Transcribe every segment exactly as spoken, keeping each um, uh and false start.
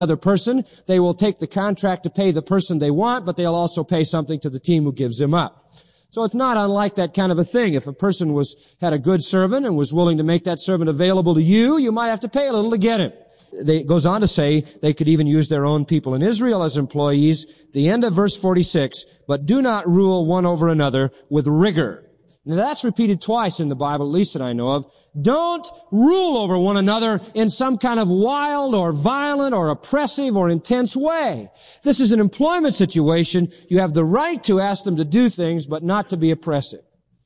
other person. They will take the contract to pay the person they want, but they'll also pay something to the team who gives him up. So it's not unlike that kind of a thing. If a person was, had a good servant and was willing to make that servant available to you, you might have to pay a little to get him. They, it goes on to say they could even use their own people in Israel as employees. The end of verse forty-six, but do not rule one over another with rigor. Now that's repeated twice in the Bible, at least that I know of. Don't rule over one another in some kind of wild or violent or oppressive or intense way. This is an employment situation. You have the right to ask them to do things, but not to be oppressive.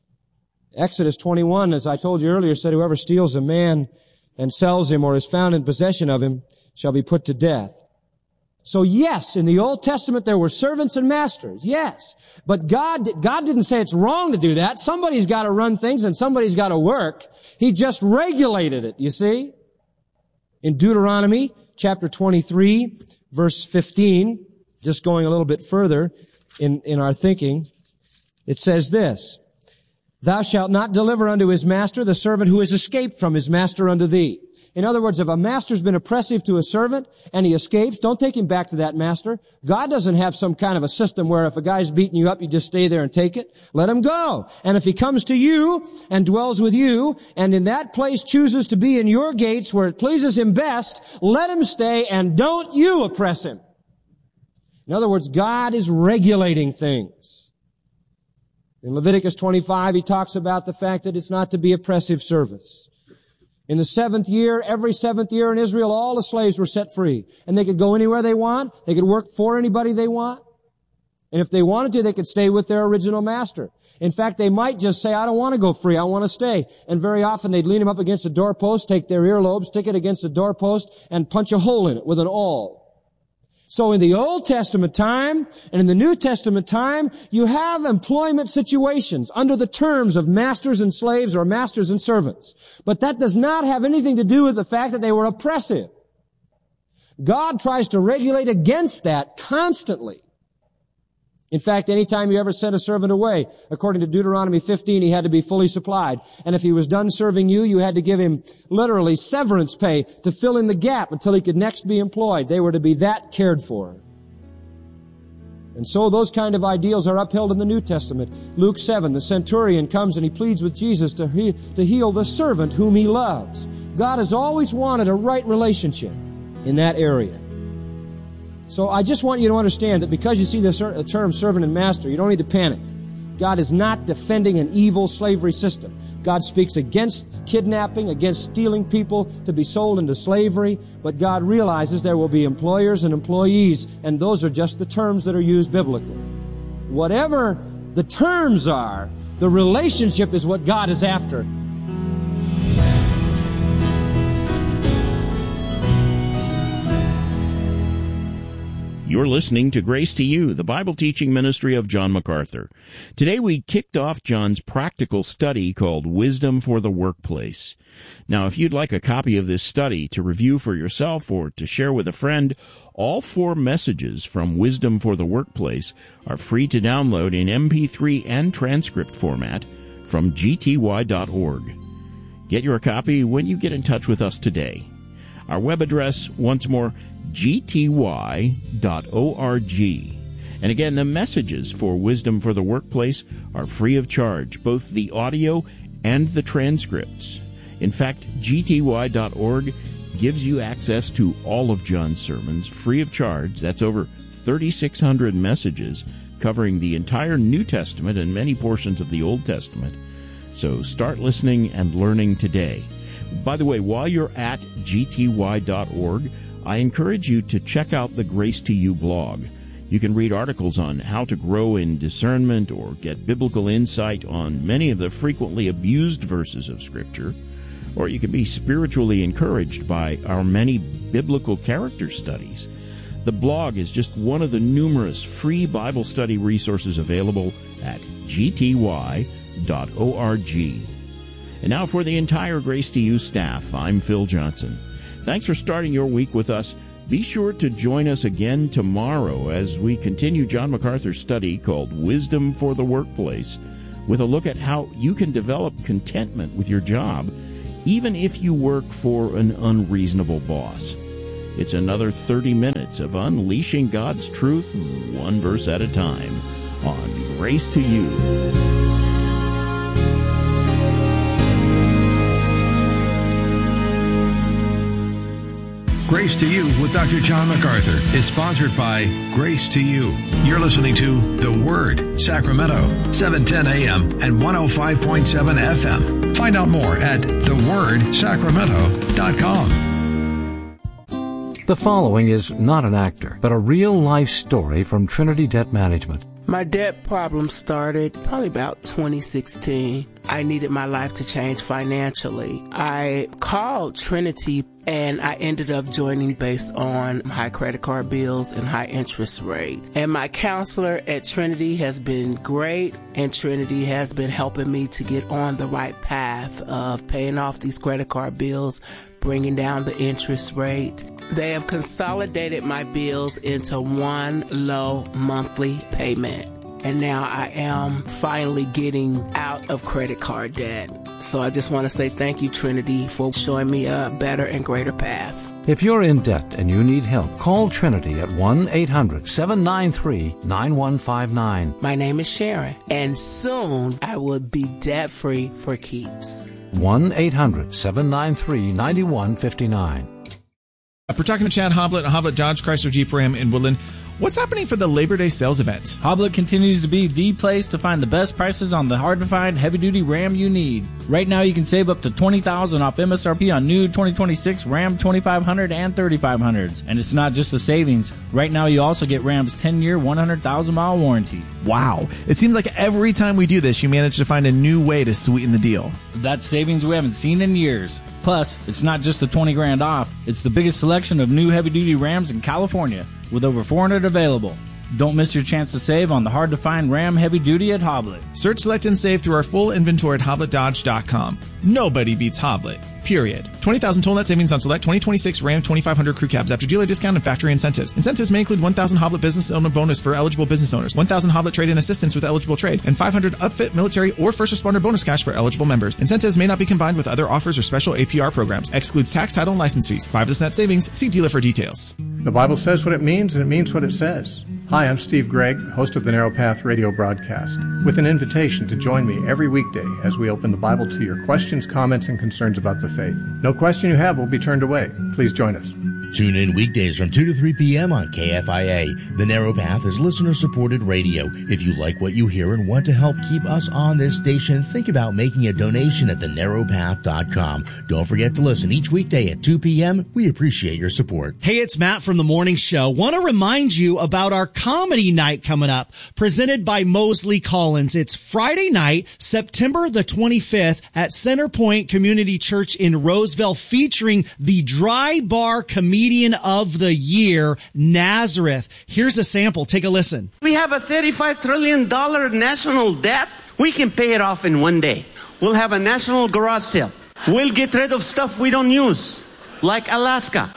Exodus twenty-one, as I told you earlier, said whoever steals a man and sells him or is found in possession of him shall be put to death. So yes, in the Old Testament there were servants and masters, yes. But God, God didn't say it's wrong to do that. Somebody's got to run things and somebody's got to work. He just regulated it, you see. In Deuteronomy chapter twenty-three, verse fifteen, just going a little bit further in, in our thinking, it says this, thou shalt not deliver unto his master the servant who has escaped from his master unto thee. In other words, if a master's been oppressive to a servant and he escapes, don't take him back to that master. God doesn't have some kind of a system where if a guy's beating you up, you just stay there and take it. Let him go. And if he comes to you and dwells with you and in that place chooses to be in your gates where it pleases him best, let him stay and don't you oppress him. In other words, God is regulating things. In Leviticus twenty-five, he talks about the fact that it's not to be oppressive service. In the seventh year, every seventh year in Israel, all the slaves were set free. And they could go anywhere they want. They could work for anybody they want. And if they wanted to, they could stay with their original master. In fact, they might just say, I don't want to go free, I want to stay. And very often they'd lean them up against a doorpost, take their earlobes, stick it against the doorpost, and punch a hole in it with an awl. So in the Old Testament time and in the New Testament time, you have employment situations under the terms of masters and slaves or masters and servants. But that does not have anything to do with the fact that they were oppressive. God tries to regulate against that constantly. In fact, anytime you ever sent a servant away, according to Deuteronomy fifteen, he had to be fully supplied. And if he was done serving you, you had to give him literally severance pay to fill in the gap until he could next be employed. They were to be that cared for. And so those kind of ideals are upheld in the New Testament. Luke seven, the centurion comes and he pleads with Jesus to, he, to heal the servant whom he loves. God has always wanted a right relationship in that area. So I just want you to understand that because you see the term servant and master, you don't need to panic. God is not defending an evil slavery system. God speaks against kidnapping, against stealing people to be sold into slavery, but God realizes there will be employers and employees, and those are just the terms that are used biblically. Whatever the terms are, the relationship is what God is after. You're listening to Grace to You, the Bible teaching ministry of John MacArthur. Today we kicked off John's practical study called Wisdom for the Workplace. Now, if you'd like a copy of this study to review for yourself or to share with a friend, all four messages from Wisdom for the Workplace are free to download in M P three and transcript format from G T Y dot org. Get your copy when you get in touch with us today. Our web address, once more, G T Y dot org. And again, the messages for Wisdom for the Workplace are free of charge, both the audio and the transcripts. In fact, G T Y dot org gives you access to all of John's sermons free of charge. That's over thirty-six hundred messages covering the entire New Testament and many portions of the Old Testament. So start listening and learning today. By the way, while you're at G T Y dot org, I encourage you to check out the Grace to You blog. You can read articles on how to grow in discernment or get biblical insight on many of the frequently abused verses of Scripture, or you can be spiritually encouraged by our many biblical character studies. The blog is just one of the numerous free Bible study resources available at G T Y dot org. And now for the entire Grace to You staff, I'm Phil Johnson. Thanks for starting your week with us. Be sure to join us again tomorrow as we continue John MacArthur's study called Wisdom for the Workplace, with a look at how you can develop contentment with your job, even if you work for an unreasonable boss. It's another thirty minutes of unleashing God's truth one verse at a time on Grace to You. Grace to You with Doctor John MacArthur is sponsored by Grace to You. You're listening to The Word, Sacramento, seven ten a.m. and one oh five point seven F M. Find out more at the word sacramento dot com. The following is not an actor, but a real-life story from Trinity Debt Management. My debt problem started probably about twenty sixteen. I needed my life to change financially. I called Trinity and I ended up joining based on high credit card bills and high interest rate. And my counselor at Trinity has been great, and Trinity has been helping me to get on the right path of paying off these credit card bills, bringing down the interest rate. They have consolidated my bills into one low monthly payment. And now I am finally getting out of credit card debt. So I just want to say thank you, Trinity, for showing me a better and greater path. If you're in debt and you need help, call Trinity at one eight hundred seven nine three nine one five nine. My name is Sharon, and soon I will be debt-free for keeps. one eight hundred seven nine three nine one five nine. We're talking to Chad Hoblet, Hoblet Dodge Chrysler Jeep Ram in Woodland. What's happening for the Labor Day sales event? Hoblet continues to be the place to find the best prices on the hard-to-find heavy-duty Ram you need. Right now, you can save up to twenty thousand dollars off M S R P on new twenty twenty-six Ram twenty-five hundred and thirty-five hundreds. And it's not just the savings. Right now, you also get Ram's ten-year, one hundred thousand mile warranty. Wow. It seems like every time we do this, you manage to find a new way to sweeten the deal. That's savings we haven't seen in years. Plus, it's not just the twenty grand off. It's the biggest selection of new heavy-duty Rams in California, with over four hundred available. Don't miss your chance to save on the hard-to-find Ram Heavy Duty at Hoblet. Search, select, and save through our full inventory at hoblet dodge dot com. Nobody beats Hoblet, period. twenty thousand total net savings on select twenty twenty-six Ram twenty-five hundred crew cabs after dealer discount and factory incentives. Incentives may include one thousand Hoblet business owner bonus for eligible business owners, one thousand Hoblet trade-in assistance with eligible trade, and five hundred upfit, military, or first responder bonus cash for eligible members. Incentives may not be combined with other offers or special A P R programs. Excludes tax, title, and license fees. Buy with net savings. See dealer for details. The Bible says what it means, and it means what it says. Hi, I'm Steve Gregg, host of the Narrow Path radio broadcast, with an invitation to join me every weekday as we open the Bible to your questions, comments, and concerns about the faith. No question you have will be turned away. Please join us. Tune in weekdays from two to three p.m. on K F I A. The Narrow Path is listener-supported radio. If you like what you hear and want to help keep us on this station, think about making a donation at the narrow path dot com. Don't forget to listen each weekday at two p.m. We appreciate your support. Hey, it's Matt from The Morning Show. Want to remind you about our comedy night coming up, presented by Mosley Collins. It's Friday night, September the twenty-fifth at Centerpoint Community Church in Roseville, featuring the Dry Bar Comedian of the Year, Nazareth. Here's a sample. Take a listen. We have a thirty-five trillion dollars national debt. We can pay it off in one day. We'll have a national garage sale. We'll get rid of stuff we don't use, like Alaska.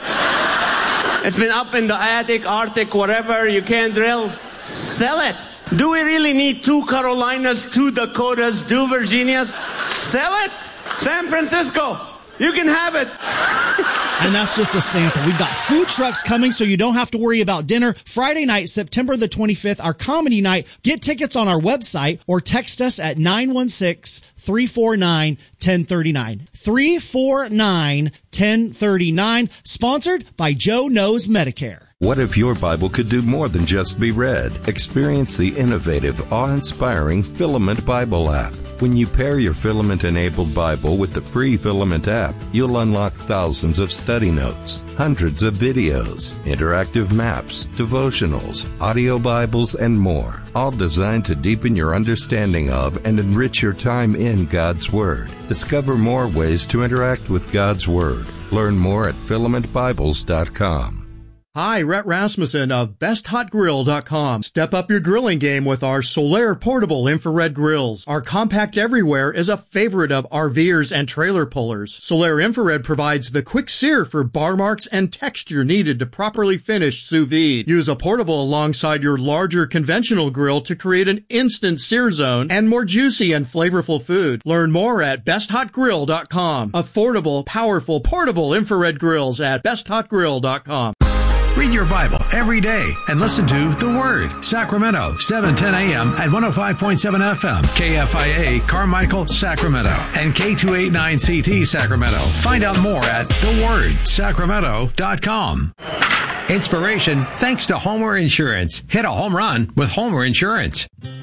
It's been up in the attic, Arctic, whatever, you can't drill. Sell it. Do we really need two Carolinas, two Dakotas, two Virginias? Sell it. San Francisco, you can have it. And that's just a sample. We've got food trucks coming, so you don't have to worry about dinner. Friday night, September the twenty-fifth, our comedy night. Get tickets on our website or text us at nine one six, three four nine, one zero three nine. three four nine, one zero three nine. Sponsored by Joe Knows Medicare. What if your Bible could do more than just be read? Experience the innovative, awe-inspiring Filament Bible app. When you pair your Filament-enabled Bible with the free Filament app, you'll unlock thousands of study notes, hundreds of videos, interactive maps, devotionals, audio Bibles, and more, all designed to deepen your understanding of and enrich your time in God's Word. Discover more ways to interact with God's Word. Learn more at filament bibles dot com. Hi, Rhett Rasmussen of best hot grill dot com. Step up your grilling game with our Solaire portable infrared grills. Our compact everywhere is a favorite of RVers and trailer pullers. Solaire infrared provides the quick sear for bar marks and texture needed to properly finish sous vide. Use a portable alongside your larger conventional grill to create an instant sear zone and more juicy and flavorful food. Learn more at best hot grill dot com. Affordable, powerful, portable infrared grills at best hot grill dot com. Read your Bible every day and listen to The Word. Sacramento, seven ten a.m. at one oh five point seven F M. K F I A, Carmichael, Sacramento. And K two eighty-nine C T, Sacramento. Find out more at the word sacramento dot com. Inspiration thanks to Homer Insurance. Hit a home run with Homer Insurance.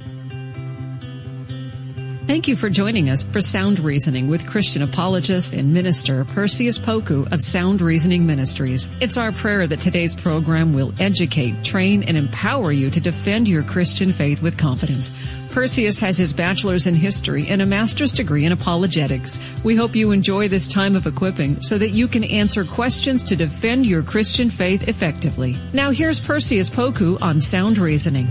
Thank you for joining us for Sound Reasoning with Christian apologist and minister Perseus Poku of Sound Reasoning Ministries. It's our prayer that today's program will educate, train, and empower you to defend your Christian faith with confidence. Perseus has his bachelor's in history and a master's degree in apologetics. We hope you enjoy this time of equipping so that you can answer questions to defend your Christian faith effectively. Now here's Perseus Poku on Sound Reasoning.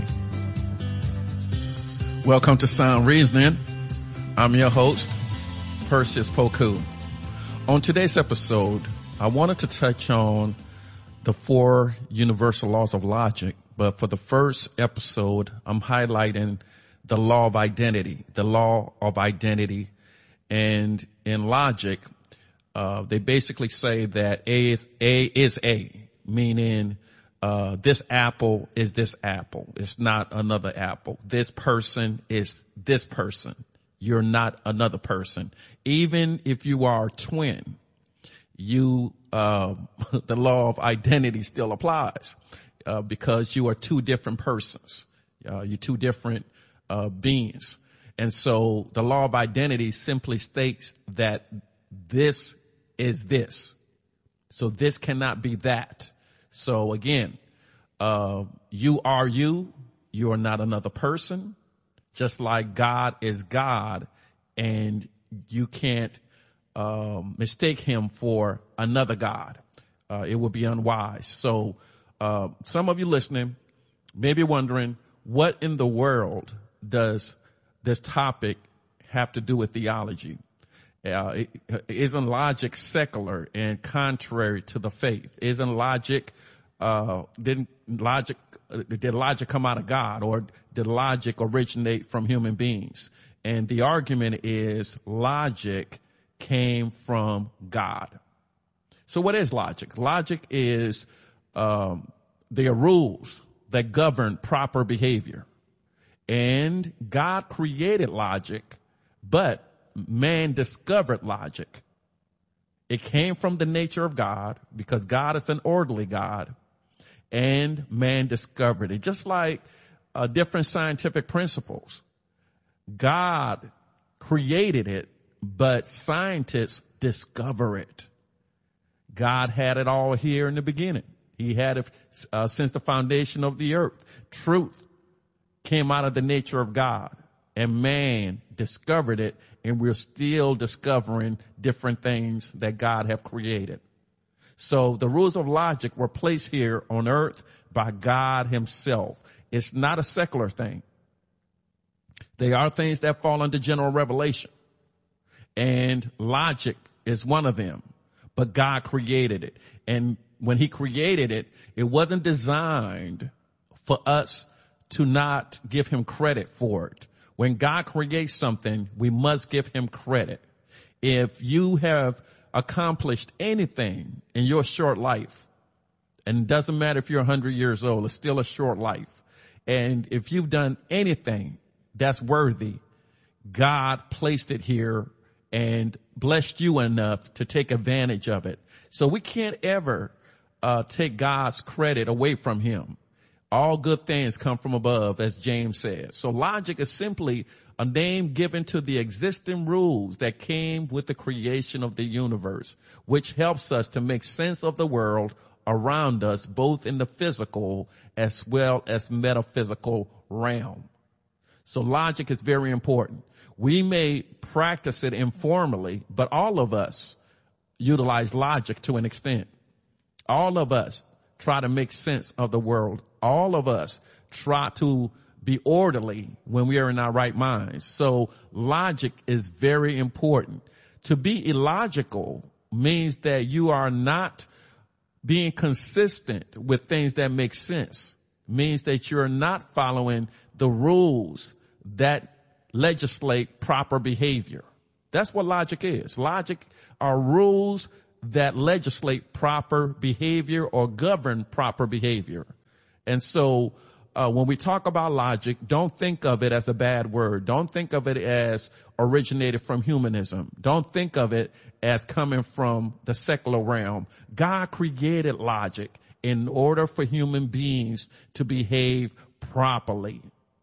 Welcome to Sound Reasoning. I'm your host, Perseus Poku. On today's episode, I wanted to touch on the four universal laws of logic, but for the first episode, I'm highlighting the law of identity, the law of identity. And in logic, uh, they basically say that A is A, is A, meaning uh, this apple is this apple. It's not another apple. This person is this person. You're not another person. Even if you are a twin, you, uh, the law of identity still applies, uh, because you are two different persons. Uh, you're two different, uh, beings. And so the law of identity simply states that this is this. So this cannot be that. So again, uh, you are you. You are not another person. Just like God is God, and you can't um, mistake him for another God. Uh, it would be unwise. So uh, some of you listening may be wondering, what in the world does this topic have to do with theology? Uh, it, isn't logic secular and contrary to the faith? Isn't logic, uh, didn't logic, uh, did logic come out of God, or did logic originate from human beings? And the argument is logic came from God. So what is logic? Logic is, um, there are rules that govern proper behavior. And God created logic, but man discovered logic. It came from the nature of God because God is an orderly God, and man discovered it. Just like uh, different scientific principles. God created it, but scientists discover it. God had it all here in the beginning. He had it uh, since the foundation of the earth. Truth came out of the nature of God, and man discovered it, and we're still discovering different things that God have created. So the rules of logic were placed here on earth by God himself. It's not a secular thing. They are things that fall under general revelation, and logic is one of them. But God created it. And when he created it, it wasn't designed for us to not give him credit for it. When God creates something, we must give him credit. If you have accomplished anything in your short life, and it doesn't matter if you're one hundred years old, it's still a short life. And if you've done anything that's worthy, God placed it here and blessed you enough to take advantage of it. So we can't ever uh take God's credit away from him. All good things come from above, as James says. So logic is simply a name given to the existing rules that came with the creation of the universe, which helps us to make sense of the world around us, both in the physical as well as metaphysical realm. So logic is very important. We may practice it informally, but all of us utilize logic to an extent. All of us try to make sense of the world. All of us try to be orderly when we are in our right minds. So logic is very important. To be illogical means that you are not being consistent with things that make sense. Means that you're not following the rules that legislate proper behavior. That's what logic is. Logic are rules that legislate proper behavior or govern proper behavior. And so uh, when we talk about logic, don't think of it as a bad word. Don't think of it as originated from humanism. Don't think of it as coming from the secular realm. God created logic in order for human beings to behave properly.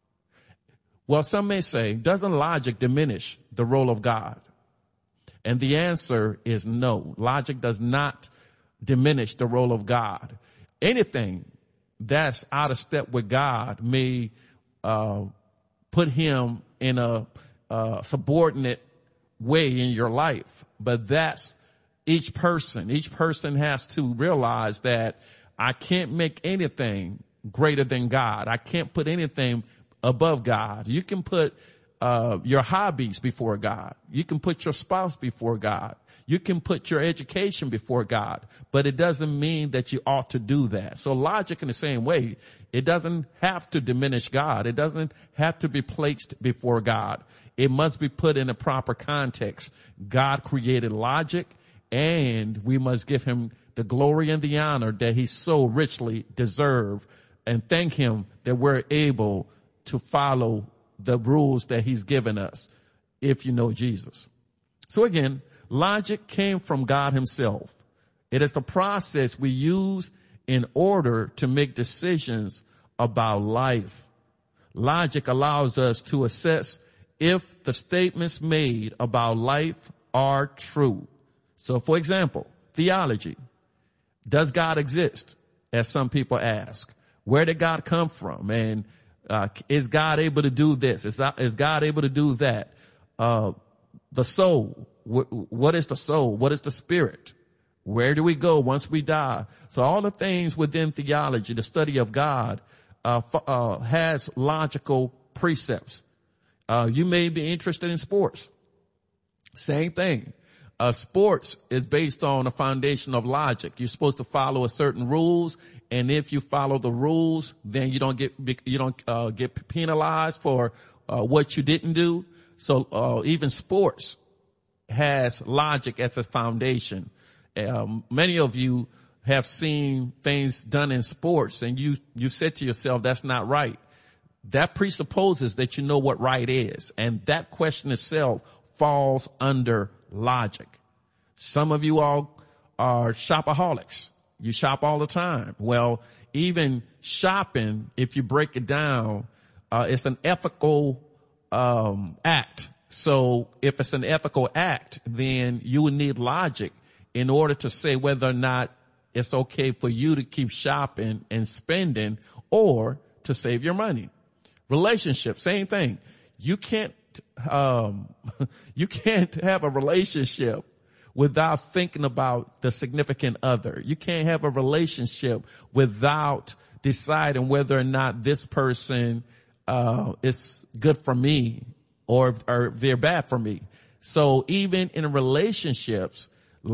Well, some may say, doesn't logic diminish the role of God? And the answer is no. Logic does not diminish the role of God. Anything that's out of step with God may uh put him in a uh subordinate way in your life. But that's each person. Each person has to realize that I can't make anything greater than God. I can't put anything above God. You can put uh your hobbies before God. You can put your spouse before God. You can put your education before God, but it doesn't mean that you ought to do that. So logic in the same way, it doesn't have to diminish God. It doesn't have to be placed before God. It must be put in a proper context. God created logic, and we must give him the glory and the honor that he so richly deserves, and thank him that we're able to follow the rules that he's given us if you know Jesus. So again, logic came from God himself. It is the process we use in order to make decisions about life. Logic allows us to assess if the statements made about life are true. So for example, theology. Does God exist? As some people ask. Where did God come from? And uh, is God able to do this? Is, that, is God able to do that? Uh, the soul. What is the soul? What is the spirit? Where do we go once we die? So all the things within theology, the study of God, uh, uh, has logical precepts. Uh, you may be interested in sports. Same thing. Uh, sports is based on a foundation of logic. You're supposed to follow a certain rules, and if you follow the rules, then you don't get you don't uh, get penalized for uh, what you didn't do. So uh, even sports has logic as a foundation. Um, many of you have seen things done in sports, and you you said to yourself, that's not right. That presupposes that you know what right is, and that question itself falls under logic. Some of you all are shopaholics. You shop all the time. Well, even shopping, if you break it down, uh, it's an ethical um act. So if it's an ethical act, then you would need logic in order to say whether or not it's okay for you to keep shopping and spending or to save your money. Relationship, same thing. You can't, um, you can't have a relationship without thinking about the significant other. You can't have a relationship without deciding whether or not this person, uh, is good for me or, or they're bad for me. So even in relationships,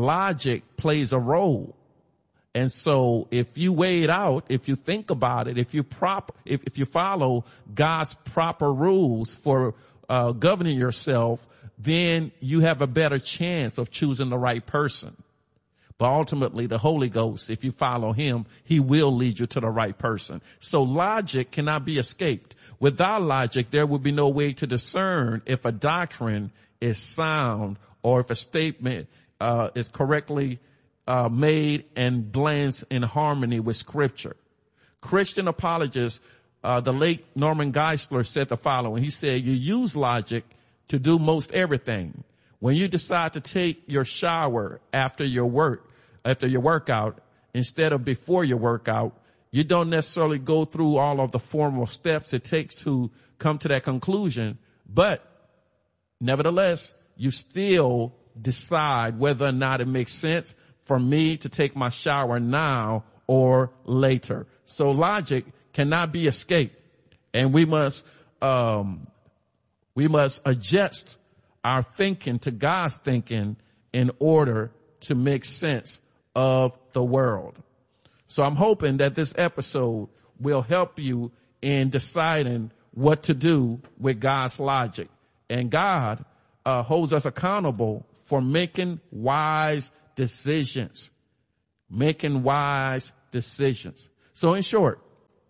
logic plays a role. And so if you weigh it out, if you think about it, if you prop, if, if you follow God's proper rules for uh, governing yourself, then you have a better chance of choosing the right person. But ultimately, the Holy Ghost, if you follow him, he will lead you to the right person. So logic cannot be escaped. Without logic, there will be no way to discern if a doctrine is sound or if a statement uh, is correctly uh, made and blends in harmony with Scripture. Christian apologists, uh, the late Norman Geisler said the following. He said, you use logic to do most everything. When you decide to take your shower after your work, after your workout, instead of before your workout, you don't necessarily go through all of the formal steps it takes to come to that conclusion. But nevertheless, you still decide whether or not it makes sense for me to take my shower now or later. So logic cannot be escaped, and we must um we must adjust our thinking to God's thinking in order to make sense of the world. So I'm hoping that this episode will help you in deciding what to do with God's logic. And God uh, holds us accountable for making wise decisions. Making wise decisions. So in short,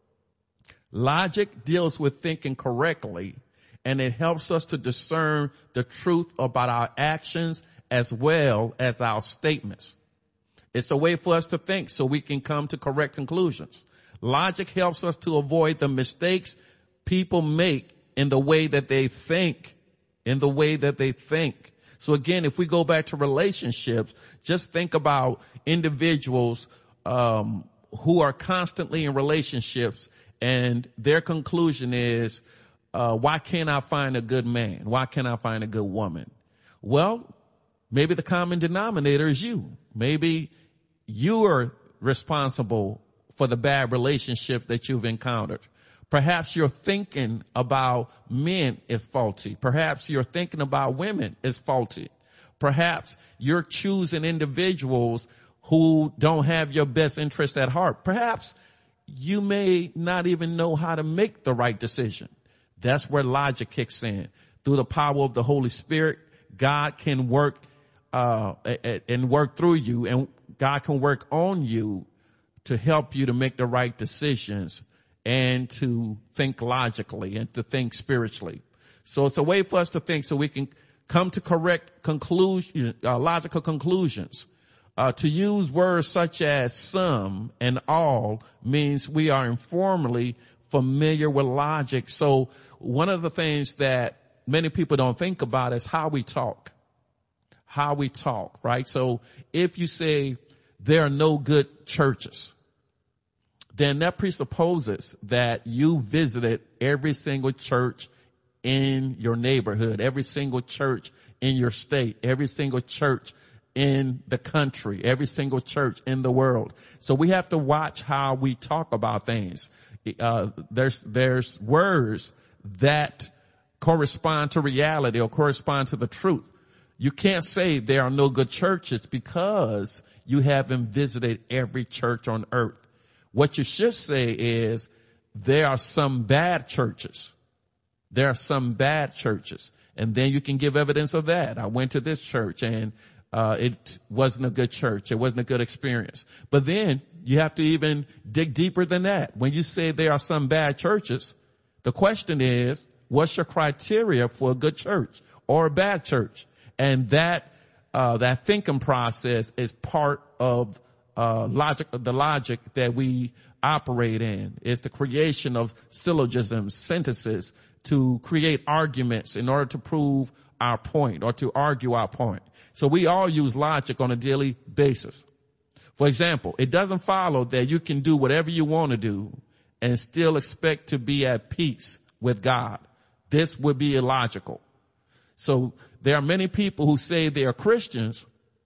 logic deals with thinking correctly, and it helps us to discern the truth about our actions as well as our statements. It's a way for us to think so we can come to correct conclusions. Logic helps us to avoid the mistakes people make in the way that they think, in the way that they think. So again, if we go back to relationships, just think about individuals um who are constantly in relationships, and their conclusion is, uh why can't I find a good man? Why can't I find a good woman? Well, maybe the common denominator is you. Maybe you are responsible for the bad relationship that you've encountered. Perhaps your thinking about men is faulty. Perhaps your thinking about women is faulty. Perhaps you're choosing individuals who don't have your best interests at heart. Perhaps you may not even know how to make the right decision. That's where logic kicks in. Through the power of the Holy Spirit, God can work uh and work through you, and God can work on you to help you to make the right decisions and to think logically and to think spiritually. So it's a way for us to think so we can come to correct conclusion, uh, logical conclusions. Uh, to use words such as some and all means we are informally familiar with logic. So one of the things that many people don't think about is how we talk. How we talk, right? So if you say there are no good churches, then that presupposes that you visited every single church in your neighborhood, every single church in your state, every single church in the country, every single church in the world. So we have to watch how we talk about things. Uh, there's, there's words that correspond to reality or correspond to the truth. You can't say there are no good churches because you haven't visited every church on earth. What you should say is there are some bad churches. There are some bad churches. And then you can give evidence of that. I went to this church and uh it wasn't a good church. It wasn't a good experience. But then you have to even dig deeper than that. When you say there are some bad churches, the question is, what's your criteria for a good church or a bad church? And that uh that thinking process is part of uh logic, the logic that we operate in. It's the creation of syllogisms, sentences to create arguments in order to prove our point or to argue our point. So we all use logic on a daily basis. For example, it doesn't follow that you can do whatever you want to do and still expect to be at peace with God. This would be illogical. So there are many people who say they are Christians,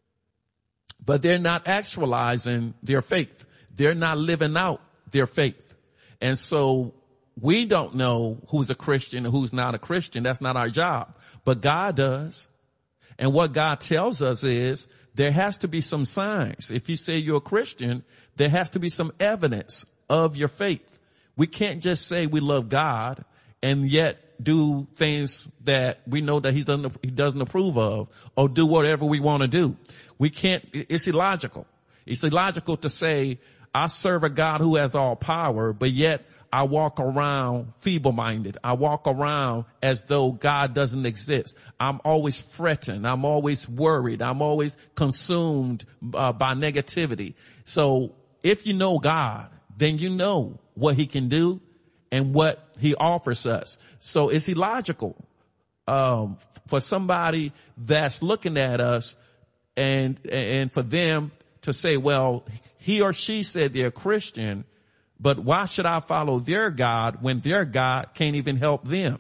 but they're not actualizing their faith. They're not living out their faith. And so we don't know who's a Christian and who's not a Christian. That's not our job. But God does. And what God tells us is there has to be some signs. If you say you're a Christian, there has to be some evidence of your faith. We can't just say we love God and yet do things that we know that he doesn't, he doesn't approve of, or do whatever we want to do. We can't, it's illogical. It's illogical to say, I serve a God who has all power, but yet I walk around feeble-minded. I walk around as though God doesn't exist. I'm always fretting. I'm always worried. I'm always consumed uh, by negativity. So if you know God, then you know what he can do and what he offers us. So it's illogical um, for somebody that's looking at us and and for them to say, well, he or she said they're Christian, but why should I follow their God when their God can't even help them?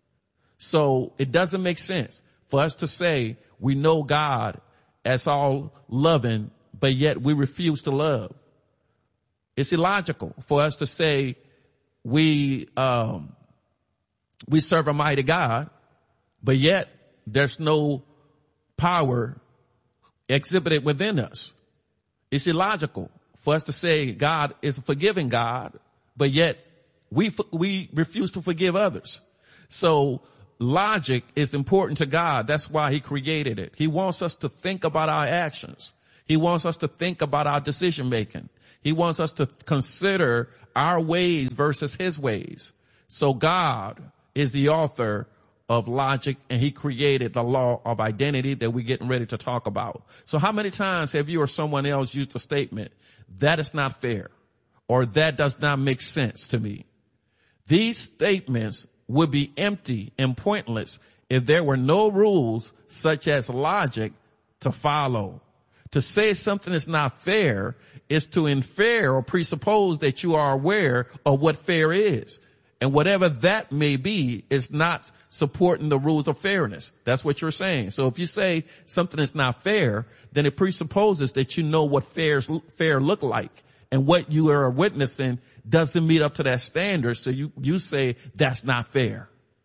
So it doesn't make sense for us to say we know God as all loving, but yet we refuse to love. It's illogical for us to say we, um, we serve a mighty God, but yet there's no power exhibited within us. It's illogical for us to say God is a forgiving God, but yet we, we refuse to forgive others. So logic is important to God. That's why he created it. He wants us to think about our actions. He wants us to think about our decision making. He wants us to consider our ways versus his ways. So God is the author of logic, and he created the law of identity that we're getting ready to talk about. So how many times have you or someone else used the statement, that is not fair, or that does not make sense to me? These statements would be empty and pointless if there were no rules such as logic to follow. To say something is not fair is to infer or presuppose that you are aware of what fair is. And whatever that may be is not supporting the rules of fairness. That's what you're saying. So if you say something is not fair, then it presupposes that you know what fair's, fair look like. And what you are witnessing doesn't meet up to that standard. So you, you say that's not fair.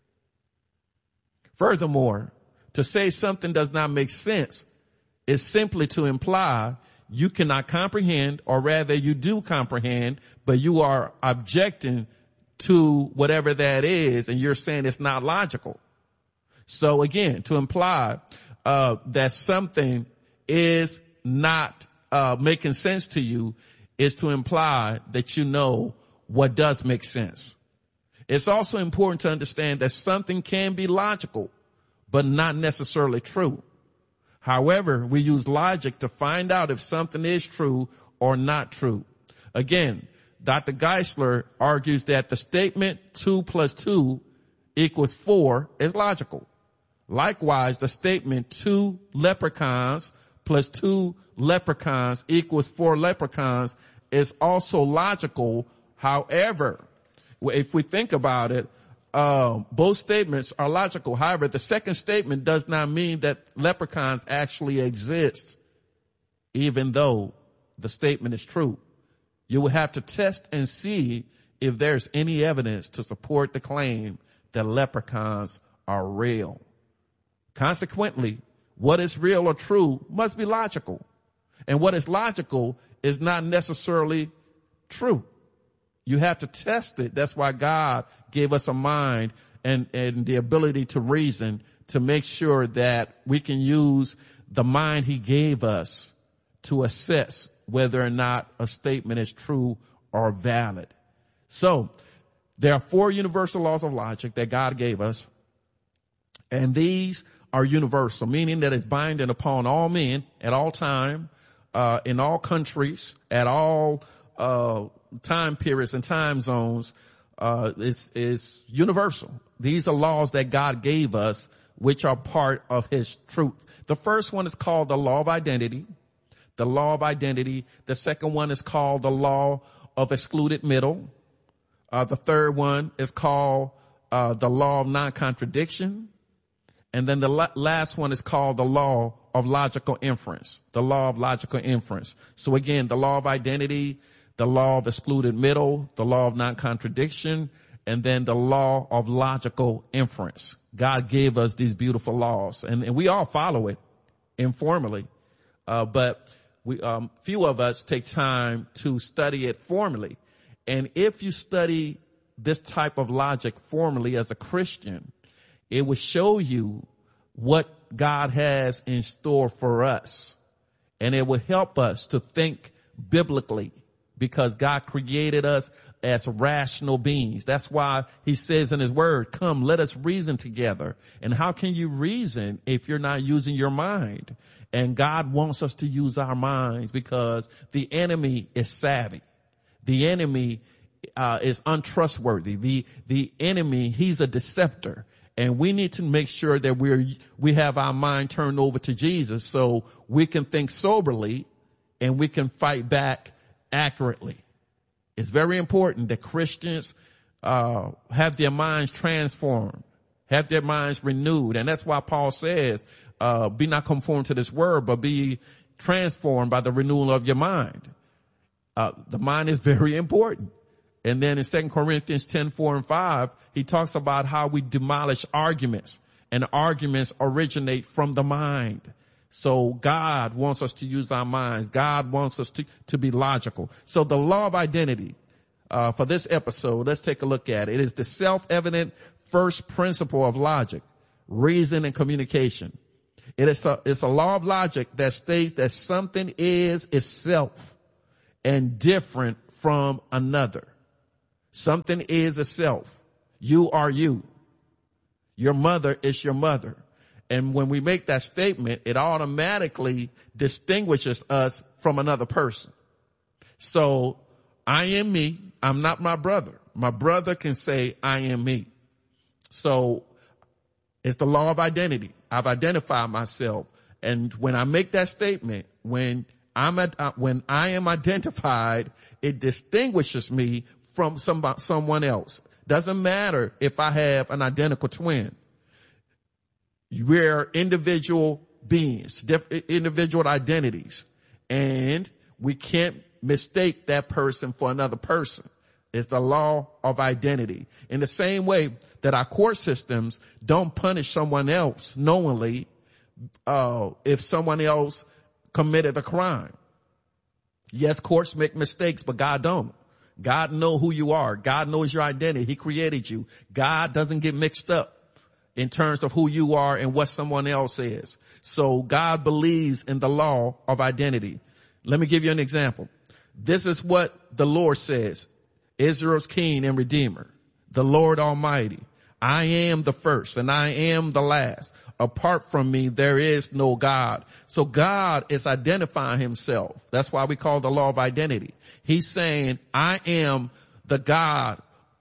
Furthermore, to say something does not make sense is simply to imply you cannot comprehend, or rather you do comprehend, but you are objecting to whatever that is, and you're saying it's not logical. So again, to imply uh that something is not uh making sense to you is to imply that you know what does make sense. It's also important to understand that something can be logical, but not necessarily true. However, we use logic to find out if something is true or not true. Again, Doctor Geisler argues that the statement two plus two equals four is logical. Likewise, the statement two leprechauns plus two leprechauns equals four leprechauns is also logical. However, if we think about it, uh, both statements are logical. However, the second statement does not mean that leprechauns actually exist, even though the statement is true. You will have to test and see if there's any evidence to support the claim that leprechauns are real. Consequently, what is real or true must be logical. And what is logical is not necessarily true. You have to test it. That's why God gave us a mind and, and the ability to reason to make sure that we can use the mind he gave us to assess whether or not a statement is true or valid. So there are four universal laws of logic that God gave us, and these are universal, meaning that it's binding upon all men at all time, uh, in all countries, at all uh time periods and time zones. Uh it's, it's universal. These are laws that God gave us, which are part of his truth. The first one is called the law of identity. The law of identity. The second one is called the law of excluded middle. Uh, the third one is called uh, the law of non-contradiction. And then the la- last one is called the law of logical inference. The law of logical inference. So again, the law of identity, the law of excluded middle, the law of non-contradiction, and then the law of logical inference. God gave us these beautiful laws, and, and we all follow it informally. Uh, but we, um, few of us take time to study it formally. And if you study this type of logic formally as a Christian, it will show you what God has in store for us. And it will help us to think biblically, because God created us as rational beings. That's why he says in his word, come, let us reason together. And how can you reason if you're not using your mind? And God wants us to use our minds, because the enemy is savvy. The enemy uh, is untrustworthy. The, the enemy, he's a deceptor. And we need to make sure that we're, we have our mind turned over to Jesus, so we can think soberly and we can fight back accurately. It's very important that Christians uh have their minds transformed, have their minds renewed. And that's why Paul says, uh be not conformed to this world, but be transformed by the renewal of your mind. Uh, the mind is very important. And then in Second Corinthians ten, four and five, he talks about how we demolish arguments, and arguments originate from the mind. So God wants us to use our minds. God wants us to, to be logical. So the law of identity, uh, for this episode, let's take a look at it. It is the self-evident first principle of logic, reason, and communication. It is a, it's a law of logic that states that something is itself and different from another. Something is itself. You are you. Your mother is your mother. And when we make that statement, it automatically distinguishes us from another person. So I am me. I'm not my brother. My brother can say I am me. So it's the law of identity. I've identified myself. And when I make that statement, when I'm at, uh, when I am identified, it distinguishes me from somebody, someone else. Doesn't matter if I have an identical twin. We're individual beings, diff- individual identities, and we can't mistake that person for another person. It's the law of identity. In the same way that our court systems don't punish someone else knowingly, uh, if someone else committed a crime. Yes, courts make mistakes, but God don't. God knows who you are. God knows your identity. He created you. God doesn't get mixed up in terms of who you are and what someone else is. So God believes in the law of identity. Let me give you an example. This is what the Lord says, Israel's King and Redeemer, the Lord Almighty. I am the first and I am the last. Apart from me, there is no God. So God is identifying himself. That's why we call the law of identity. He's saying, I am the God,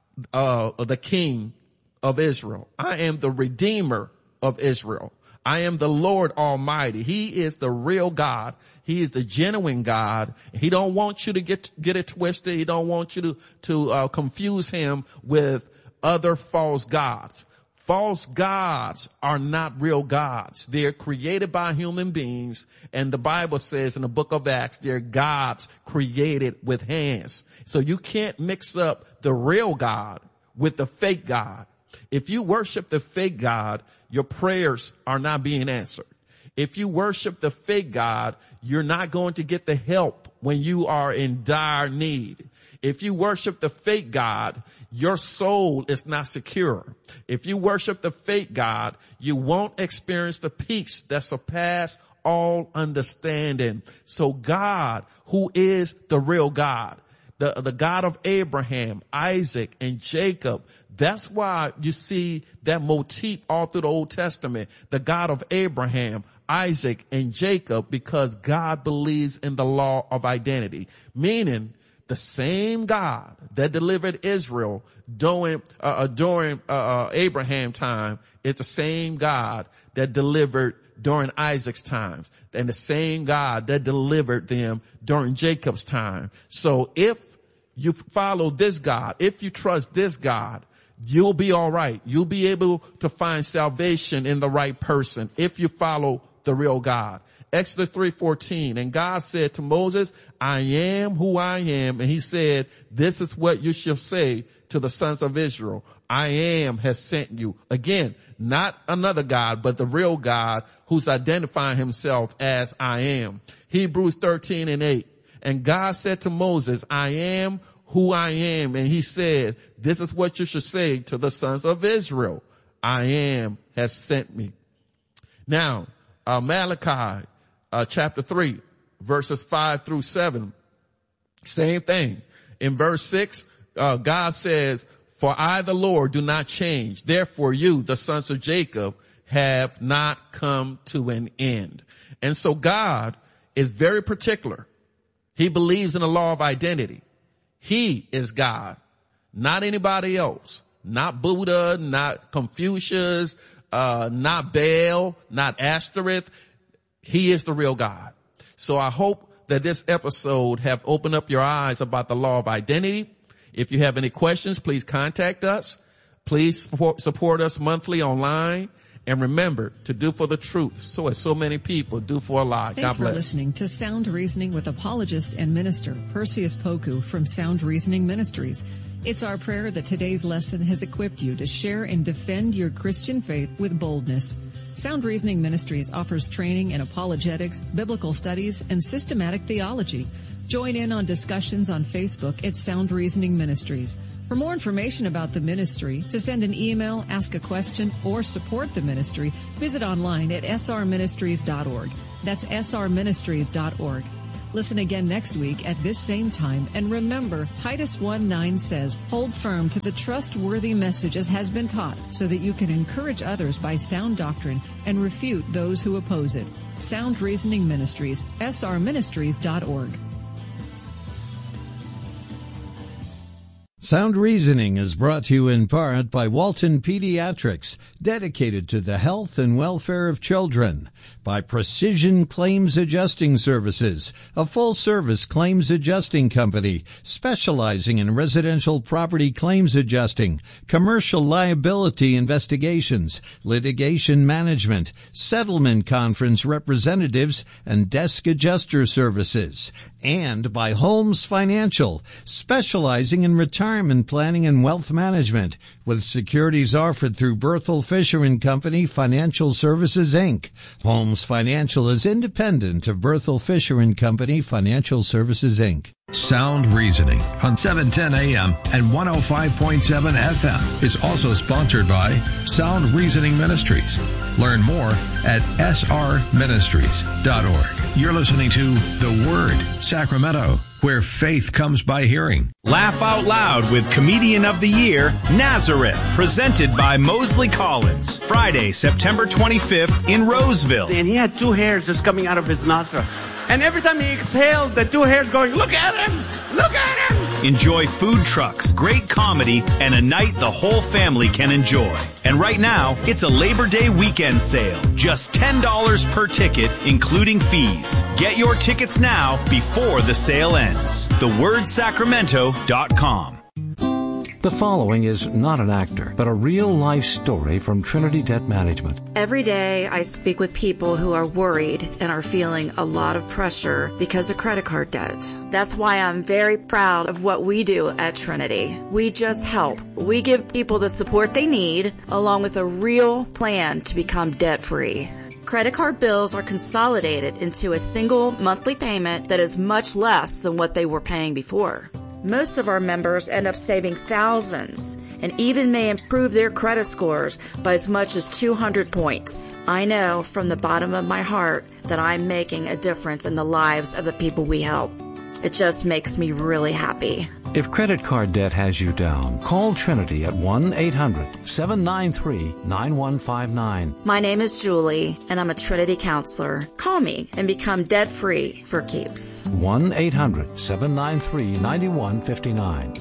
uh, the King of Israel. I am the Redeemer of Israel. I am the Lord Almighty. He is the real God. He is the genuine God. He don't want you to get, get it twisted. He don't want you to, to, uh, confuse him with other false gods. False gods are not real gods. They're created by human beings. And the Bible says in the book of Acts, they're gods created with hands. So you can't mix up the real God with the fake God. If you worship the fake God, your prayers are not being answered. If you worship the fake God, you're not going to get the help when you are in dire need. If you worship the fake God, your soul is not secure. If you worship the fake God, you won't experience the peace that surpasses all understanding. So God, who is the real God, the, the God of Abraham, Isaac, and Jacob, that's why you see that motif all through the Old Testament, the God of Abraham, Isaac, and Jacob, because God believes in the law of identity, meaning the same God that delivered Israel during, uh, during, uh, uh, Abraham time is the same God that delivered during Isaac's times, and the same God that delivered them during Jacob's time. So if you follow this God, if you trust this God, you'll be all right. You'll be able to find salvation in the right person if you follow the real God. Exodus three fourteen, and God said to Moses, I am who I am. And he said, this is what you shall say to the sons of Israel. I am has sent you. Again, not another God, but the real God who's identifying himself as I am. Hebrews thirteen and eight. And God said to Moses, I am who I am. And he said, this is what you should say to the sons of Israel. I am has sent me. Now, uh, Malachi, uh, chapter three, verses five through seven. Same thing. In verse six, uh, God says, for I, the Lord, do not change. Therefore you, the sons of Jacob, have not come to an end. And so God is very particular. He believes in the law of identity. He is God, not anybody else, not Buddha, not Confucius, uh, not Baal, not Ashtoreth. He is the real God. So I hope that this episode have opened up your eyes about the law of identity. If you have any questions, please contact us. Please support, support us monthly online. And remember to do for the truth, so as so many people do for a lie. Thanks God bless. for listening to Sound Reasoning with apologist and minister Perseus Poku from Sound Reasoning Ministries. It's our prayer that today's lesson has equipped you to share and defend your Christian faith with boldness. Sound Reasoning Ministries offers training in apologetics, biblical studies, and systematic theology. Join in on discussions on Facebook at Sound Reasoning Ministries. For more information about the ministry, to send an email, ask a question, or support the ministry, visit online at s r ministries dot org. That's s r ministries dot org. Listen again next week at this same time, and remember, Titus one nine says, hold firm to the trustworthy message as has been taught, so that you can encourage others by sound doctrine and refute those who oppose it. Sound Reasoning Ministries, s r ministries dot org. Sound Reasoning is brought to you in part by Walton Pediatrics, dedicated to the health and welfare of children, by Precision Claims Adjusting Services, a full-service claims adjusting company specializing in residential property claims adjusting, commercial liability investigations, litigation management, settlement conference representatives, and desk adjuster services, and by Holmes Financial, specializing in retirement planning and wealth management, with securities offered through Berthel Fisher and Company Financial Services, Incorporated. Holmes Financial is independent of Berthel Fisher and Company Financial Services, Incorporated. Sound Reasoning on seven ten A M and one oh five point seven F M is also sponsored by Sound Reasoning Ministries. Learn more at s r ministries dot org. You're listening to The Word, Sacramento, where faith comes by hearing. Laugh Out Loud with Comedian of the Year, Nazareth, presented by Mosley Collins. Friday, September twenty-fifth in Roseville. And he had two hairs just coming out of his nostril. And every time he exhaled, the two hairs going, look at him! Look at him! Enjoy food trucks, great comedy, and a night the whole family can enjoy. And right now, it's a Labor Day weekend sale. Just ten dollars per ticket, including fees. Get your tickets now before the sale ends. the word sacramento dot com. The following is not an actor, but a real-life story from Trinity Debt Management. Every day I speak with people who are worried and are feeling a lot of pressure because of credit card debt. That's why I'm very proud of what we do at Trinity. We just help. We give people the support they need, along with a real plan to become debt-free. Credit card bills are consolidated into a single monthly payment that is much less than what they were paying before. Most of our members end up saving thousands and even may improve their credit scores by as much as two hundred points. I know from the bottom of my heart that I'm making a difference in the lives of the people we help. It just makes me really happy. If credit card debt has you down, call Trinity at one eight hundred seven nine three nine one five nine. My name is Julie, and I'm a Trinity counselor. Call me and become debt-free for keeps. one eight hundred seven nine three nine one five nine.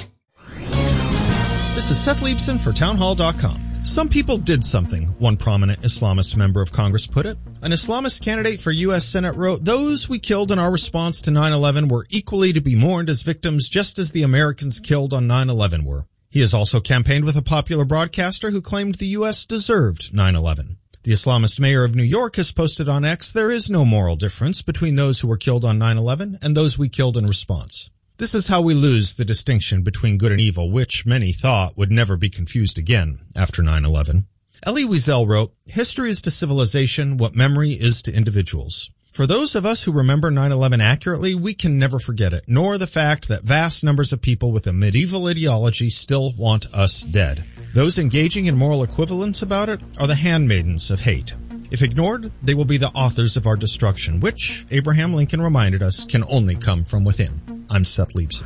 This is Seth Leibson for townhall dot com. Some people did something, one prominent Islamist member of Congress put it. An Islamist candidate for U S Senate wrote, those we killed in our response to nine eleven were equally to be mourned as victims just as the Americans killed on nine eleven were. He has also campaigned with a popular broadcaster who claimed the U S deserved nine eleven. The Islamist mayor of New York has posted on X, there is no moral difference between those who were killed on nine eleven and those we killed in response. This is how we lose the distinction between good and evil, which many thought would never be confused again after nine eleven. Elie Wiesel wrote, history is to civilization what memory is to individuals. For those of us who remember nine eleven accurately, we can never forget it, nor the fact that vast numbers of people with a medieval ideology still want us dead. Those engaging in moral equivalence about it are the handmaidens of hate. If ignored, they will be the authors of our destruction, which, Abraham Lincoln reminded us, can only come from within. I'm Seth Leibson.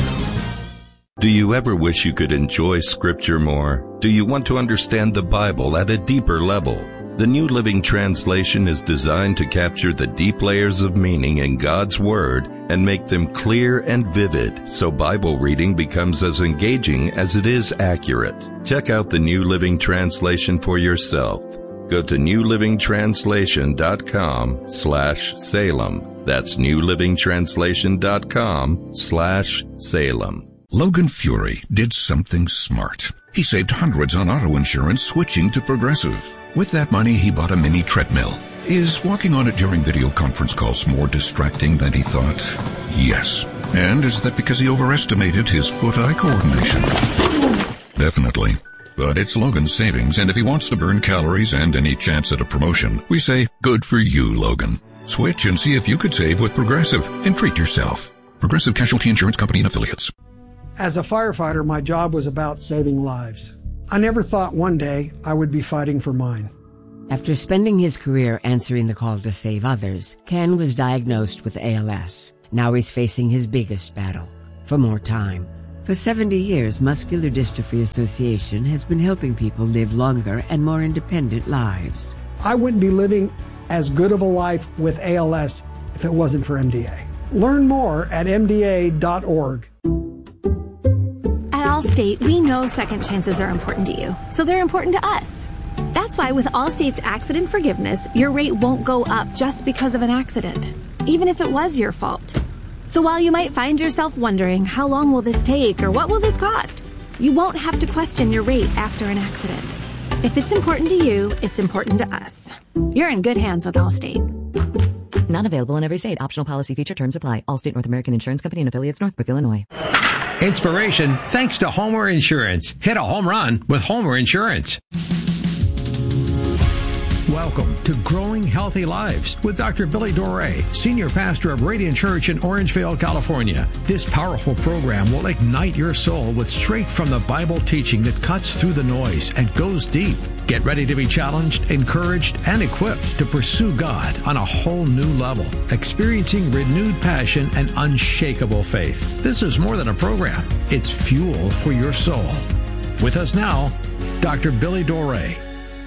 Do you ever wish you could enjoy Scripture more? Do you want to understand the Bible at a deeper level? The New Living Translation is designed to capture the deep layers of meaning in God's Word and make them clear and vivid, so Bible reading becomes as engaging as it is accurate. Check out the New Living Translation for yourself. Go to new living translation dot com slash Salem. That's new living translation dot com slash Salem. Logan Fury did something smart. He saved hundreds on auto insurance switching to Progressive. With that money, he bought a mini treadmill. Is walking on it during video conference calls more distracting than he thought? Yes. And is that because he overestimated his foot-eye coordination? Definitely. But it's Logan's savings, and if he wants to burn calories and any chance at a promotion, we say, good for you, Logan. Switch and see if you could save with Progressive and treat yourself. Progressive Casualty Insurance Company and Affiliates. As a firefighter, my job was about saving lives. I never thought one day I would be fighting for mine. After spending his career answering the call to save others, Ken was diagnosed with A L S. Now he's facing his biggest battle, for more time. For seventy years, Muscular Dystrophy Association has been helping people live longer and more independent lives. I wouldn't be living as good of a life with A L S if it wasn't for M D A. Learn more at M D A dot org. At Allstate, we know second chances are important to you, so they're important to us. That's why with Allstate's accident forgiveness, your rate won't go up just because of an accident, even if it was your fault. So while you might find yourself wondering, how long will this take or what will this cost? You won't have to question your rate after an accident. If it's important to you, it's important to us. You're in good hands with Allstate. Not available in every state. Optional policy feature terms apply. Allstate North American Insurance Company and affiliates, Northbrook, Illinois. Inspiration thanks to Homer Insurance. Hit a home run with Homer Insurance. Welcome to Growing Healthy Lives with Doctor Billy Doré, Senior Pastor of Radiant Church in Orangevale, California. This powerful program will ignite your soul with straight from the Bible teaching that cuts through the noise and goes deep. Get ready to be challenged, encouraged, and equipped to pursue God on a whole new level, experiencing renewed passion and unshakable faith. This is more than a program. It's fuel for your soul. With us now, Doctor Billy Doré.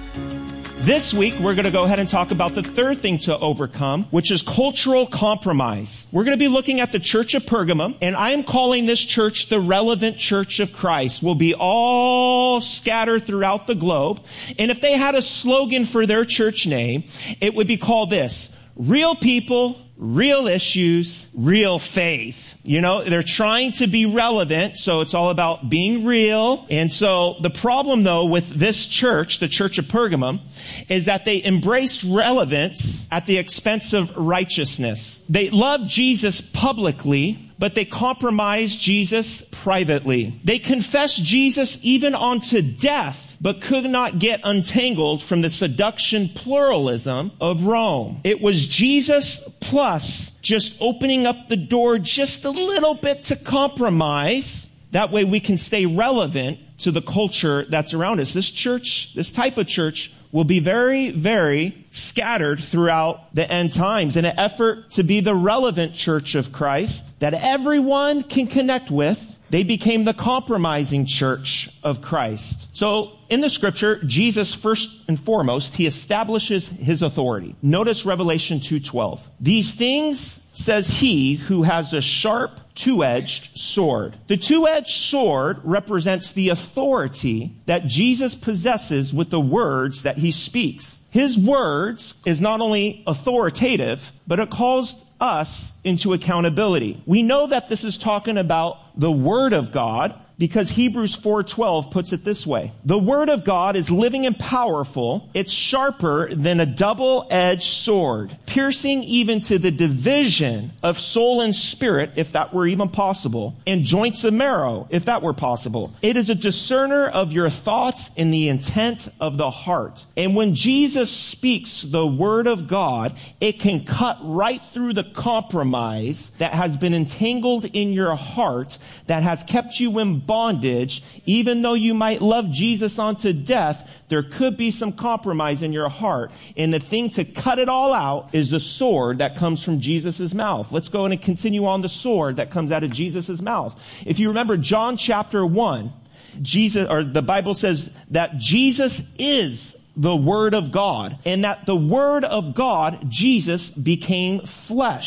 This week, we're going to go ahead and talk about the third thing to overcome, which is cultural compromise. We're going to be looking at the Church of Pergamum, and I am calling this church the relevant Church of Christ. We'll be all scattered throughout the globe. And if they had a slogan for their church name, it would be called this: real people, real issues, real faith. You know, they're trying to be relevant, so it's all about being real. And so the problem, though, with this church, the Church of Pergamum, is that they embraced relevance at the expense of righteousness. They loved Jesus publicly, but they compromised Jesus privately. They confessed Jesus even unto death, but could not get untangled from the seduction pluralism of Rome. It was Jesus plus just opening up the door just a little bit to compromise. That way we can stay relevant to the culture that's around us. This church, this type of church, will be very, very scattered throughout the end times in an effort to be the relevant church of Christ that everyone can connect with. They became the compromising church of Christ. So in the scripture, Jesus, first and foremost, he establishes his authority. Notice Revelation two twelve. These things says he who has a sharp two-edged sword. The two-edged sword represents the authority that Jesus possesses with the words that he speaks. His words is not only authoritative, but it calls us into accountability. We know that this is talking about the Word of God because Hebrews four twelve puts it this way. The Word of God is living and powerful. It's sharper than a double-edged sword, piercing even to the division of soul and spirit, if that were even possible, and joints and marrow, if that were possible. It is a discerner of your thoughts and the intent of the heart. And when Jesus speaks the Word of God, it can cut right through the compromise that has been entangled in your heart, that has kept you in bondage. Even though you might love Jesus unto death, there could be some compromise in your heart. And the thing to cut it all out is the sword that comes from Jesus' mouth. Let's go and continue on the sword that comes out of Jesus' mouth. If you remember John chapter one, Jesus, or the Bible says that Jesus is the Word of God, and that the Word of God, Jesus, became flesh.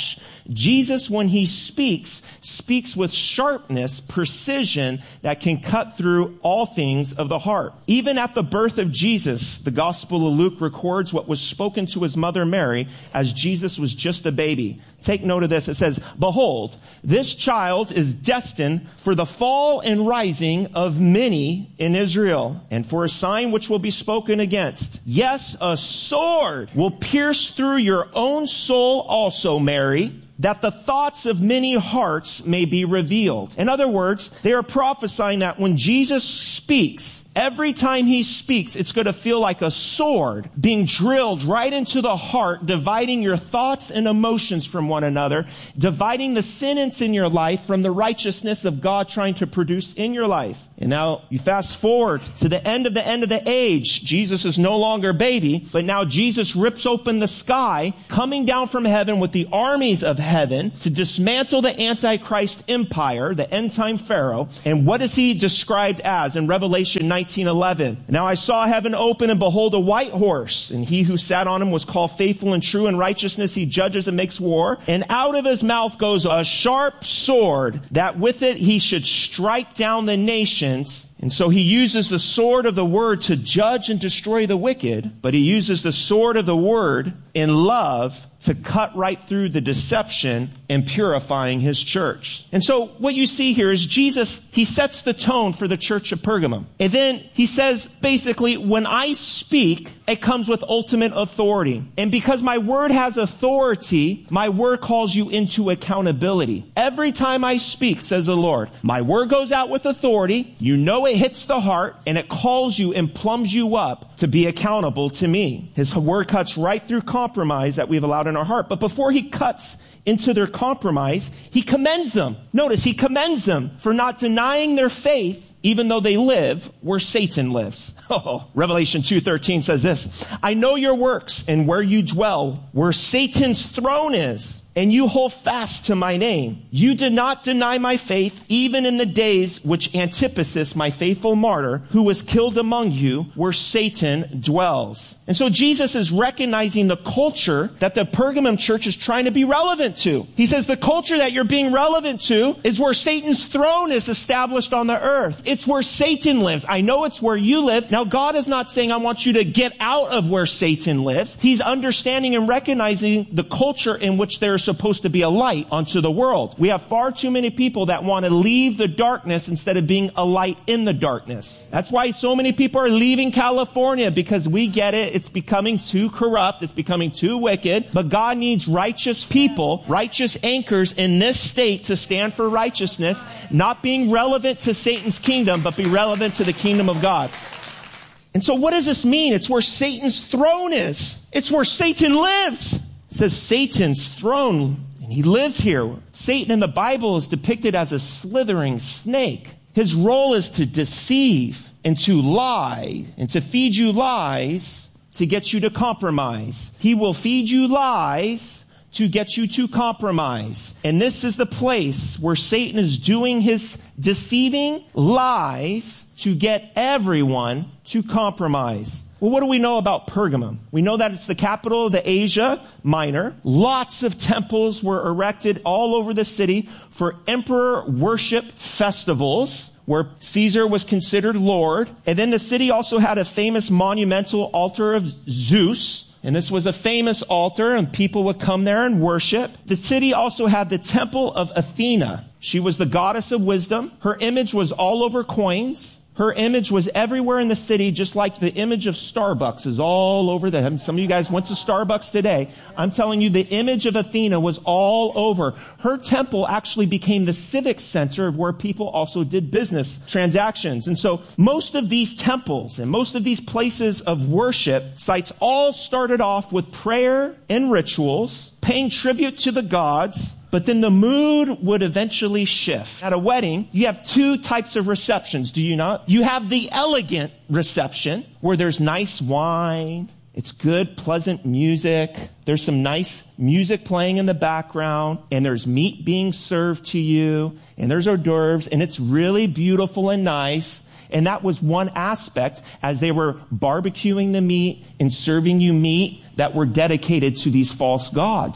Jesus, when he speaks, speaks with sharpness, precision that can cut through all things of the heart. Even at the birth of Jesus, the Gospel of Luke records what was spoken to his mother Mary as Jesus was just a baby. Take note of this. It says, "Behold, this child is destined for the fall and rising of many in Israel, and for a sign which will be spoken against. Yes, a sword will pierce through your own soul also, Mary, that the thoughts of many hearts may be revealed." In other words, they are prophesying that when Jesus speaks, every time he speaks, it's going to feel like a sword being drilled right into the heart, dividing your thoughts and emotions from one another, dividing the sentence in your life from the righteousness of God trying to produce in your life. And now you fast forward to the end of the end of the age. Jesus is no longer a baby, but now Jesus rips open the sky, coming down from heaven with the armies of heaven to dismantle the Antichrist empire, the end-time Pharaoh. And what is he described as in Revelation nineteen eleven? "Now I saw heaven open, and behold, a white horse, and he who sat on him was called Faithful and True. In righteousness he judges and makes war. And out of his mouth goes a sharp sword, that with it he should strike down the nations." And so he uses the sword of the word to judge and destroy the wicked, but he uses the sword of the word in love to cut right through the deception and purifying his church. And so what you see here is Jesus, he sets the tone for the church of Pergamum. And then he says, basically, when I speak, it comes with ultimate authority. And because my word has authority, my word calls you into accountability. Every time I speak, says the Lord, my word goes out with authority. You know it hits the heart, and it calls you and plumbs you up to be accountable to me. His word cuts right through compromise that we've allowed in our heart. But before he cuts into their compromise, he commends them. Notice, he commends them for not denying their faith, even though they live where Satan lives. Oh, Revelation two thirteen says this, "I know your works and where you dwell, where Satan's throne is, and you hold fast to my name. You did not deny my faith, even in the days which Antipas, my faithful martyr, who was killed among you, where Satan dwells." And so Jesus is recognizing the culture that the Pergamum church is trying to be relevant to. He says the culture that you're being relevant to is where Satan's throne is established on the earth. It's where Satan lives. I know it's where you live. Now, God is not saying I want you to get out of where Satan lives. He's understanding and recognizing the culture in which there is supposed to be a light onto the world. We have far too many people that want to leave the darkness instead of being a light in the darkness. That's why so many people are leaving California, because we get it. It's becoming too corrupt. It's becoming too wicked. But God needs righteous people, righteous anchors in this state to stand for righteousness, not being relevant to Satan's kingdom, but be relevant to the kingdom of God. And so what does this mean? It's where Satan's throne is. It's where Satan lives. It says Satan's throne, and he lives here. Satan in the Bible is depicted as a slithering snake. His role is to deceive and to lie and to feed you lies to get you to compromise. He will feed you lies to get you to compromise. And this is the place where Satan is doing his deceiving lies to get everyone to compromise. Well, what do we know about Pergamum? We know that it's the capital of the Asia Minor. Lots of temples were erected all over the city for emperor worship festivals, where Caesar was considered Lord. And then the city also had a famous monumental altar of Zeus. And this was a famous altar, and people would come there and worship. The city also had the temple of Athena. She was the goddess of wisdom. Her image was all over coins. Her image was everywhere in the city, just like the image of Starbucks is all over the... Some of you guys went to Starbucks today. I'm telling you, the image of Athena was all over. Her temple actually became the civic center of where people also did business transactions. And so most of these temples and most of these places of worship sites all started off with prayer and rituals, paying tribute to the gods. But then the mood would eventually shift. At a wedding, you have two types of receptions, do you not? You have the elegant reception, where there's nice wine, it's good, pleasant music, there's some nice music playing in the background, and there's meat being served to you, and there's hors d'oeuvres, and it's really beautiful and nice. And that was one aspect as they were barbecuing the meat and serving you meat that were dedicated to these false gods.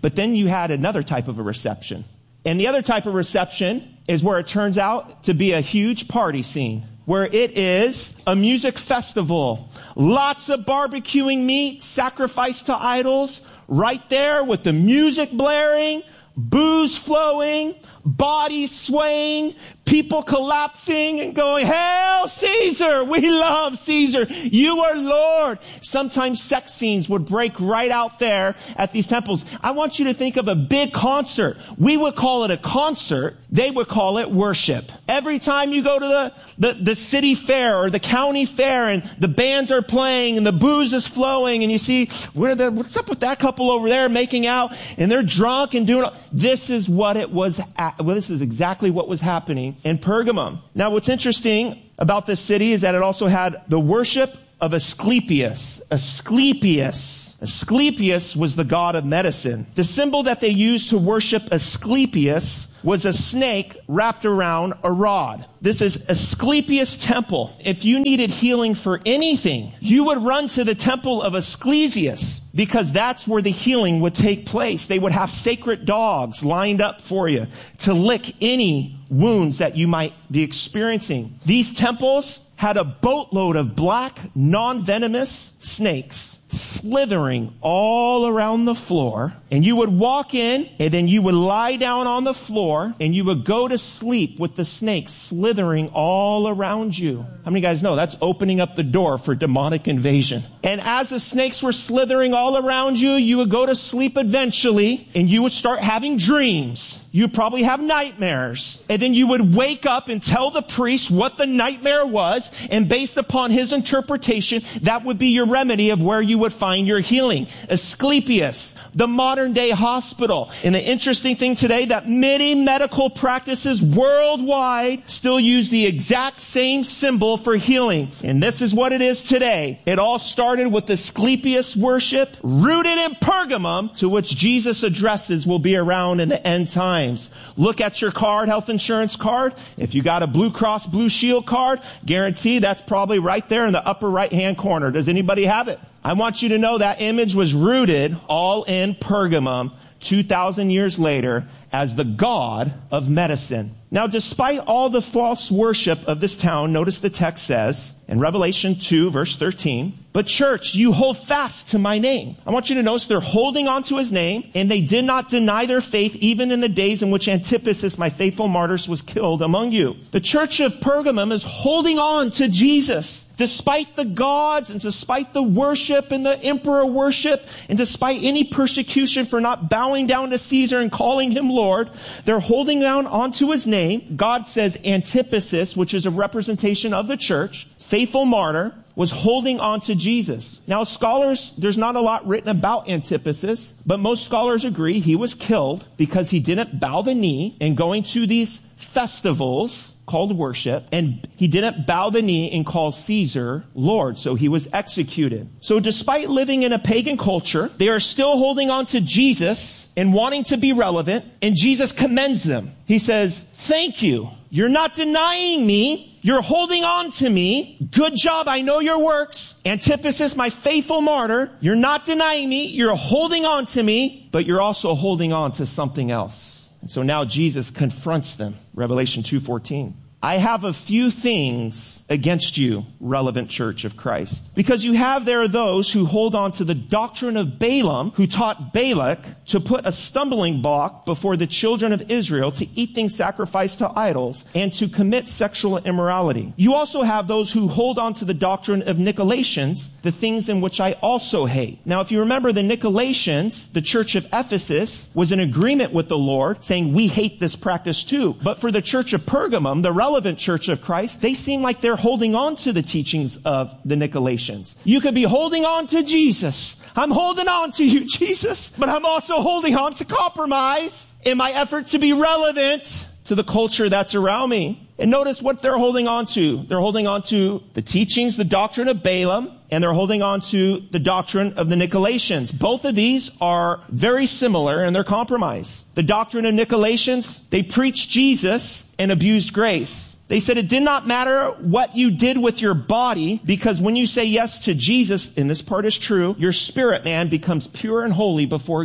But then you had another type of a reception. And the other type of reception is where it turns out to be a huge party scene, where it is a music festival. Lots of barbecuing meat, sacrificed to idols, right there with the music blaring, booze flowing, bodies swaying, people collapsing and going, "Hail Caesar! We love Caesar. You are Lord." Sometimes sex scenes would break right out there at these temples. I want you to think of a big concert. We would call it a concert. They would call it worship. Every time you go to the, the, the city fair or the county fair and the bands are playing and the booze is flowing and you see, where the, what's up with that couple over there making out and they're drunk and doing, this is what it was, at, well, this is exactly what was happening in Pergamum. Now, what's interesting about this city is that it also had the worship of Asclepius. Asclepius. Asclepius was the god of medicine. The symbol that they used to worship Asclepius was a snake wrapped around a rod. This is Asclepius temple. If you needed healing for anything, you would run to the temple of Asclepius because that's where the healing would take place. They would have sacred dogs lined up for you to lick any wounds that you might be experiencing. These temples had a boatload of black, non-venomous snakes slithering all around the floor, and you would walk in and then you would lie down on the floor and you would go to sleep with the snakes slithering all around you. How many guys know that's opening up the door for demonic invasion? And as the snakes were slithering all around you, you would go to sleep eventually and you would start having dreams. You probably have nightmares. And then you would wake up and tell the priest what the nightmare was. And based upon his interpretation, that would be your remedy of where you would find your healing. Asclepius, the modern day hospital. And the interesting thing today, that many medical practices worldwide still use the exact same symbol for healing. And this is what it is today. It all started with Asclepius worship, rooted in Pergamum, to which Jesus' addresses will be around in the end times. Look at your card, health insurance card. If you got a Blue Cross Blue Shield card, guarantee that's probably right there in the upper right hand corner. Does anybody have it? I want you to know that image was rooted all in Pergamum two thousand years later as the god of medicine. Now, despite all the false worship of this town, notice the text says in Revelation two, verse thirteen, "But church, you hold fast to my name." I want you to notice they're holding on to his name, and they did not deny their faith even in the days in which Antipas, my faithful martyr, was killed among you. The church of Pergamum is holding on to Jesus. Despite the gods and despite the worship and the emperor worship and despite any persecution for not bowing down to Caesar and calling him Lord, they're holding down onto his name. God says Antipas, which is a representation of the church, faithful martyr, was holding on to Jesus. Now, scholars, there's not a lot written about Antipas, but most scholars agree he was killed because he didn't bow the knee in going to these festivals called worship, and he didn't bow the knee and call Caesar Lord, so he was executed. So despite living in a pagan culture, they are still holding on to Jesus and wanting to be relevant, and Jesus commends them. He says, "Thank you. You're not denying me. You're holding on to me. Good job. I know your works. Antipas, my faithful martyr. You're not denying me. You're holding on to me, but you're also holding on to something else." And so now Jesus confronts them. Revelation two fourteen. "I have a few things against you, relevant church of Christ. Because you have there those who hold on to the doctrine of Balaam, who taught Balak to put a stumbling block before the children of Israel to eat things sacrificed to idols and to commit sexual immorality. You also have those who hold on to the doctrine of Nicolaitans, the things in which I also hate." Now, if you remember, the Nicolaitans, the church of Ephesus, was in agreement with the Lord, saying, we hate this practice too. But for the church of Pergamum, the relevant church of Christ, they seem like they're holding on to the teachings of the Nicolaitans. You could be holding on to Jesus. I'm holding on to you, Jesus, but I'm also holding on to compromise in my effort to be relevant to the culture that's around me. And notice what they're holding on to. They're holding on to the teachings, the doctrine of Balaam, and they're holding on to the doctrine of the Nicolaitans. Both of these are very similar in their compromise. The doctrine of Nicolaitans, they preached Jesus and abused grace. They said it did not matter what you did with your body, because when you say yes to Jesus, and this part is true, your spirit man becomes pure and holy before God.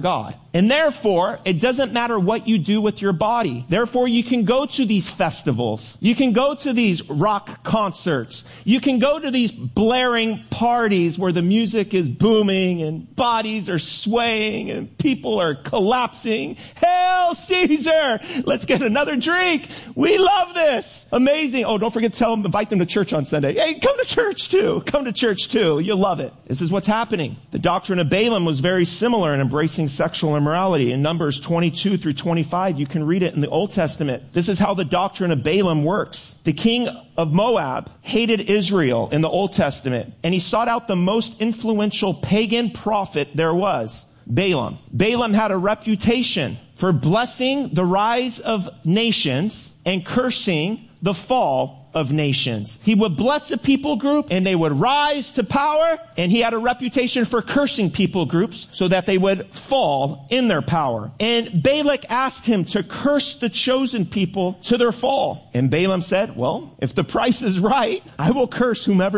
And therefore, it doesn't matter what you do with your body. Therefore, you can go to these festivals. You can go to these rock concerts. You can go to these blaring parties where the music is booming and bodies are swaying and people are collapsing. Hail Caesar! Let's get another drink. We love this. Amazing. Oh, don't forget to tell them, invite them to church on Sunday. Hey, come to church too. Come to church too. You'll love it. This is what's happening. The doctrine of Balaam was very similar in embracing sexual immorality. In Numbers twenty-two through twenty-five, you can read it in the Old Testament. This is how the doctrine of Balaam works. The king of Moab hated Israel in the Old Testament, and he sought out the most influential pagan prophet there was, Balaam. Balaam had a reputation for blessing the rise of nations and cursing the fall of nations. He would bless a people group and they would rise to power, and he had a reputation for cursing people groups so that they would fall in their power. And Balak asked him to curse the chosen people to their fall. And Balaam said, well, if the price is right, I will curse whomever